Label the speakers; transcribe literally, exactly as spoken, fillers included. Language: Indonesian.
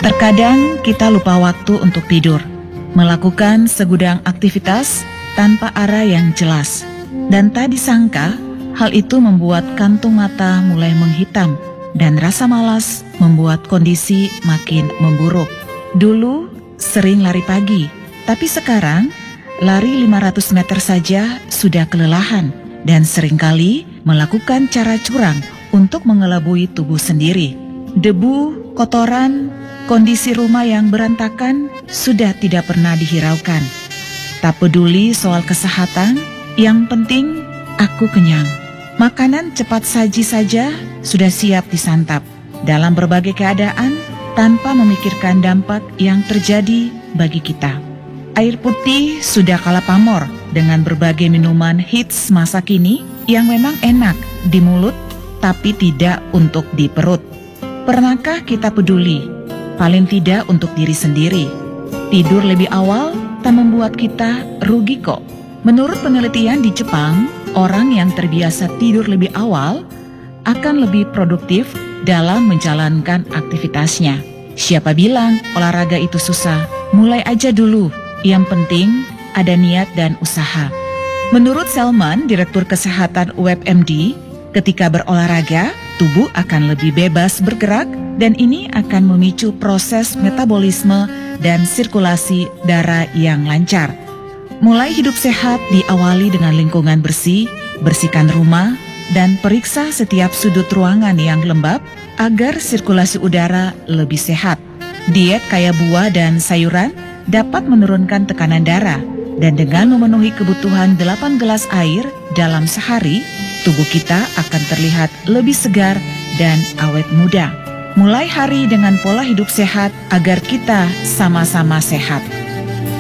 Speaker 1: Terkadang kita lupa waktu untuk tidur, melakukan segudang aktivitas tanpa arah yang jelas. Dan tak disangka, hal itu membuat kantung mata mulai menghitam dan rasa malas membuat kondisi makin memburuk. Dulu sering lari pagi, tapi sekarang lari lima ratus meter saja sudah kelelahan dan seringkali melakukan cara curang untuk mengelabui tubuh sendiri. Debu, kotoran, kondisi rumah yang berantakan sudah tidak pernah dihiraukan. Tak peduli soal kesehatan, yang penting aku kenyang. Makanan cepat saji saja sudah siap disantap dalam berbagai keadaan tanpa memikirkan dampak yang terjadi bagi kita. Air putih sudah kalah pamor dengan berbagai minuman hits masa kini yang memang enak di mulut tapi tidak untuk di perut. Pernahkah kita peduli? Paling tidak untuk diri sendiri. Tidur lebih awal tak membuat kita rugi kok. Menurut penelitian di Jepang, orang yang terbiasa tidur lebih awal akan lebih produktif dalam menjalankan aktivitasnya. Siapa bilang olahraga itu susah? Mulai aja dulu. Yang penting ada niat dan usaha. Menurut Selman, Direktur Kesehatan U F M D, ketika berolahraga, tubuh akan lebih bebas bergerak dan ini akan memicu proses metabolisme dan sirkulasi darah yang lancar. Mulai hidup sehat diawali dengan lingkungan bersih, bersihkan rumah, dan periksa setiap sudut ruangan yang lembab agar sirkulasi udara lebih sehat. Diet kaya buah dan sayuran dapat menurunkan tekanan darah, dan dengan memenuhi kebutuhan delapan gelas air dalam sehari, tubuh kita akan terlihat lebih segar dan awet muda. Mulai hari dengan pola hidup sehat agar kita sama-sama sehat.